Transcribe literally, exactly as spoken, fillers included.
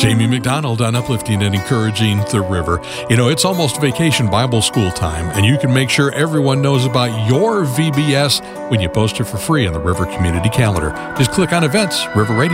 Jamie McDonald on Uplifting and Encouraging the River. You know, it's almost Vacation Bible School time, and you can make sure everyone knows about your V B S when you post it for free on the River Community Calendar. Just click on Events, River Radio.